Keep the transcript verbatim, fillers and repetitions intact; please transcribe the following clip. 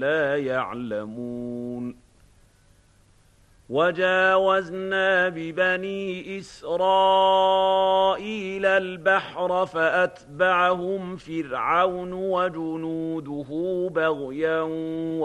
لَا يَعْلَمُونَ وَجَاوَزْنَا بِبَنِي إِسْرَائِيلَ الْبَحْرَ فَأَتْبَعَهُمْ فِرْعَوْنُ وَجُنُودُهُ بَغْيًا